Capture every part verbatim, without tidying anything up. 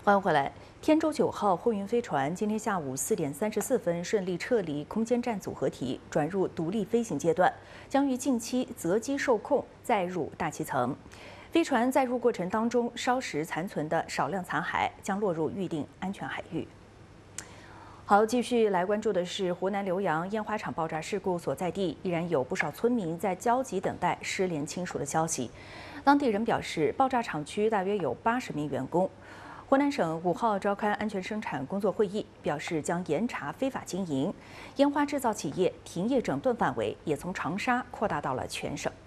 欢迎回来。天舟九号货运飞船今天下午四点三十四分顺利撤离空间站组合体，转入独立飞行阶段，将于近期择机受控，载入大气层。飞船载入过程当中，烧蚀残存的少量残骸将落入预定安全海域。好，继续来关注的是湖南浏阳烟花厂爆炸事故所在地，依然有不少村民在焦急等待失联亲属的消息。当地人表示，爆炸厂区大约有八十名员工。湖南省五号召开安全生产工作会议，表示将严查非法经营。烟花制造企业停业整顿范围也从长沙扩大到了全省。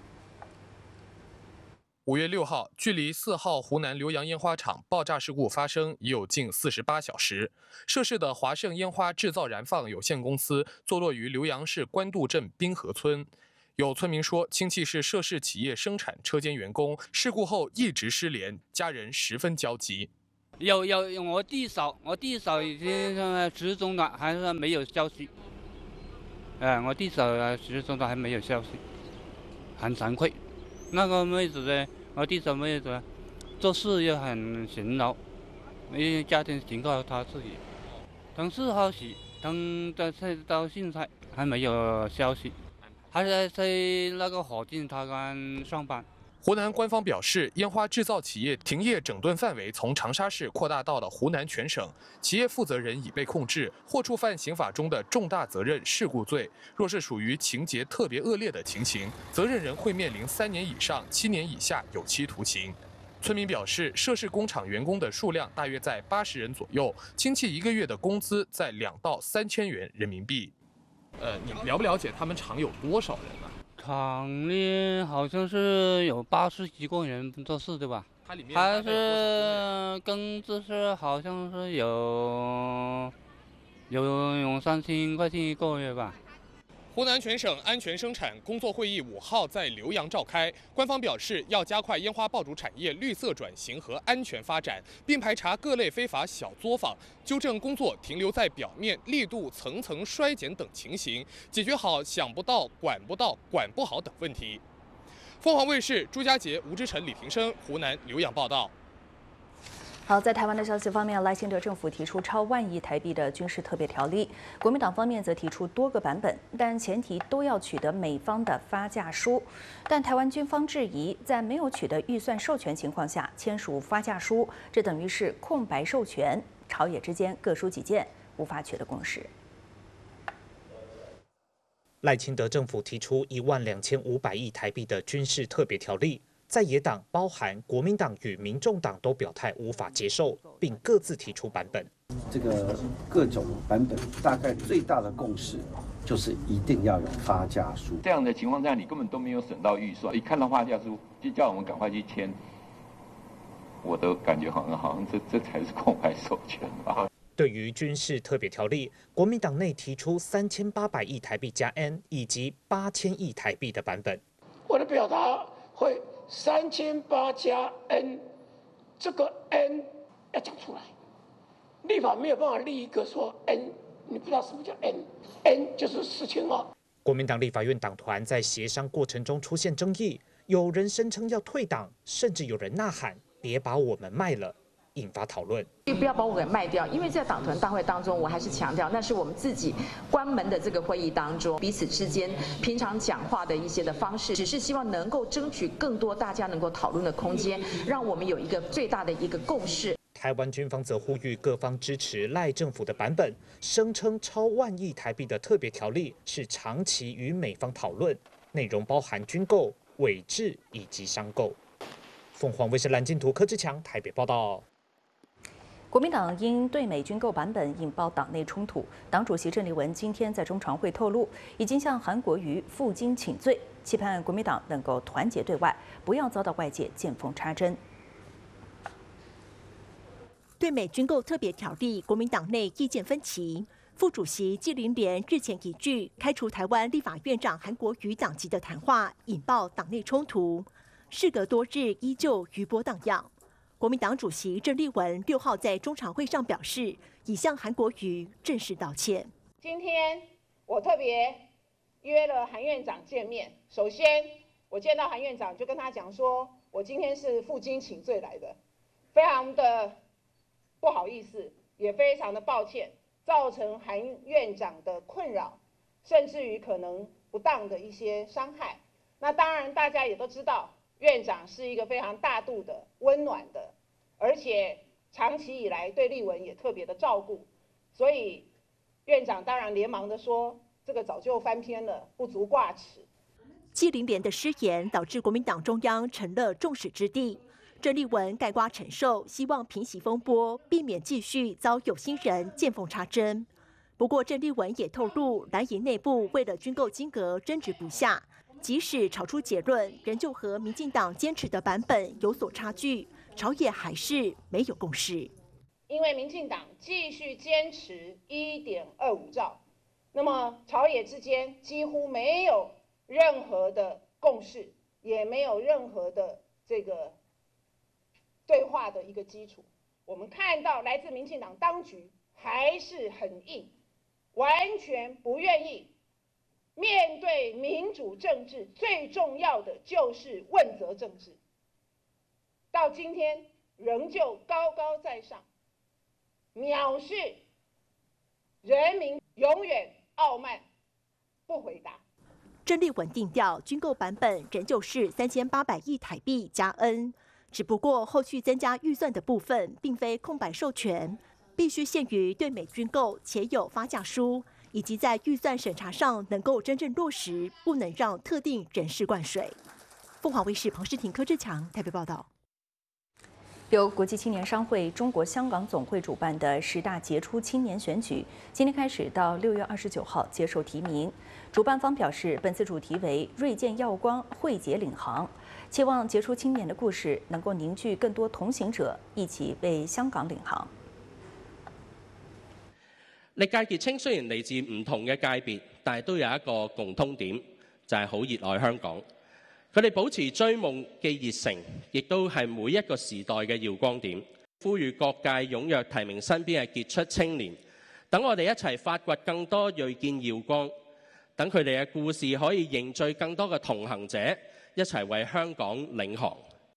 五月六号，距离四号湖南浏阳烟花厂爆炸事故发生已有近四十八小时。涉事的华盛烟花制造燃放有限公司坐落于浏阳市官渡镇滨河村。有村民说，亲戚是涉事企业生产车间员工，事故后一直失联，家人十分焦急。 有有，我弟嫂，我弟嫂已经失踪了，还是没有消息。哎，我弟嫂失踪了还没有消息，很惭愧。那个妹子呢，我弟嫂妹子做事也很勤劳，因为家庭情况她自己。等是消息，等到到现在还没有消息。还在在那个火箭塔杆上班。 湖南官方表示，烟花制造企业停业整顿范围从长沙市扩大到了湖南全省，企业负责人已被控制，或触犯刑法中的重大责任事故罪。若是属于情节特别恶劣的情形，责任人会面临三年以上七年以下有期徒刑。村民表示，涉事工厂员工的数量大约在八十人左右，亲戚一个月的工资在两到三千元人民币。呃，你了不了解他们厂有多少人呢？ 厂里好像是有八十几个人做事对吧？ 它里面还是工资是好像是有有有三千块钱一个月吧。 湖南全省安全生产工作会议五号在浏阳召开，官方表示要加快烟花爆竹产业绿色转型和安全发展，并排查各类非法小作坊，纠正工作停留在表面、力度层层衰减等情形，解决好想不到、管不到、管不好等问题。凤凰卫视朱家杰、吴志成、李庭生，湖南浏阳报道。 好，在台湾的消息方面，赖清德政府提出超万亿台币的军事特别条例，国民党方面则提出多个版本，但前提都要取得美方的发价书。但台湾军方质疑，在没有取得预算授权情况下签署发价书，这等于是空白授权，朝野之间各抒己见，无法取得共识。 赖清德政府提出一万两千五百亿台币的军事特别条例。在野党包含国民党与民众党都表态无法接受，并各自提出版本。 这个各种版本大概最大的共识就是一定要有发价书。 这样的情况下，你根本都没有省到预算，一看到发价书就叫我们赶快去签，我都感觉好像好像这这才是空白授权吧。 对于军事特别条例，国民党内提出三千八百亿台币加 N 以及八千亿台币的版本。 我的表达会。三千八加 N， 这个 N 要讲出来，立法没有办法立一个说 N， 你不知道什么叫 N，N 就是四千二。 国民党立法院党团在协商过程中出现争议，有人声称要退党，甚至有人呐喊“别把我们卖了”。引发讨论， 不要把我给卖掉，因为在党团大会当中，我还是强调，那是我们自己关门的这个会议当中，彼此之间平常讲话的一些的方式，只是希望能够争取更多大家能够讨论的空间，让我们有一个最大的一个共识。 台湾军方则呼吁各方支持赖政府的版本，声称超万亿台币的特别条例是长期与美方讨论，内容包含军购、伪制以及商购。凤凰卫视蓝金图柯志强台北报道。 国民党因对美军购版本引爆党内冲突，党主席郑丽文今天在中常会透露，已经向韩国瑜负荆请罪，期盼国民党能够团结对外，不要遭到外界见缝插针。 对美军购特别条例，国民党内意见分歧。副主席纪凌莲日前一句开除台湾立法院长韩国瑜党籍的谈话，引爆党内冲突，事隔多日依旧余波荡漾。国民党主席郑丽文六号在中常会上表示，已向韩国瑜正式道歉。 今天我特别约了韩院长见面，首先我见到韩院长就跟他讲说，我今天是负荆请罪来的，非常的不好意思，也非常的抱歉，造成韩院长的困扰，甚至于可能不当的一些伤害。那当然，大家也都知道，院长是一个非常大度的、温暖的，而且长期以来对立文也特别的照顾，所以院长当然连忙的说，这个早就翻篇了，不足挂齿。 季凌莲的失言导致国民党中央成了众矢之的。郑丽文概括承受，希望平息风波，避免继续遭有心人见缝插针。不过，郑丽文也透露，蓝营内部为了军购金额争执不下，即使炒出结论，仍旧和民进党坚持的版本有所差距，朝野还是没有共识。 因为民进党继续坚持 一点二五兆，那么朝野之间几乎没有任何的共识，也没有任何的这个对话的一个基础。我们看到来自民进党当局还是很硬，完全不愿意面对民主政治，最重要的就是问责政治。到今天仍旧高高在上，藐视人民，永远傲慢，不回答。 郑丽文定调，军购版本仍旧是三千八百亿台币加 N。只不过后续增加预算的部分，并非空白授权，必须限于对美军购且有发价书，以及在预算审查上能够真正落实，不能让特定人士灌水。凤凰卫视彭诗婷、柯志强台北报道。 由国际青年商会中国香港总会主办的十大杰出青年选举，今天开始到六月二十九号接受提名。主办方表示，本次主题为“锐剑耀光，慧捷领航”，期望杰出青年的故事能够凝聚更多同行者，一起為香港領航。 歷屆傑青雖然嚟自唔同嘅界別，但係都有一個共通點，就係好熱愛香港。佢哋保持追夢嘅熱誠，亦都係每一個時代嘅耀光點。呼籲各界踴躍提名身邊嘅傑出青年，等我哋一齊發掘更多鋭劍耀光，等佢哋嘅故事可以凝聚更多嘅同行者，一齊為香港領航。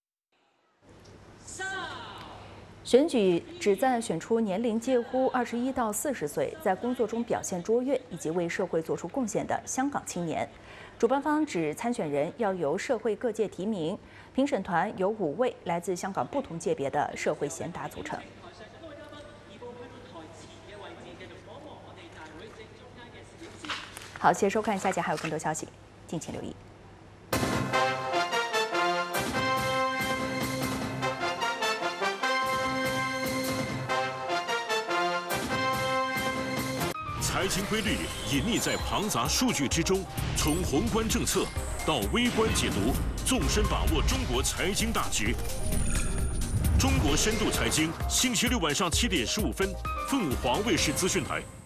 選舉旨在選出年齡介乎二十一到四十歲，在工作中表現卓越以及為社會做出貢獻的香港青年。主辦方指參選人要由社會各界提名，評審團由五位來自香港不同界別的社會賢達組成。好，謝謝收看，下節還有更多消息，敬請留意。 财经规律隐匿在庞杂数据之中，从宏观政策到微观解读，纵深把握中国财经大局。中国深度财经，星期六晚上七点十五分，凤凰卫视资讯台。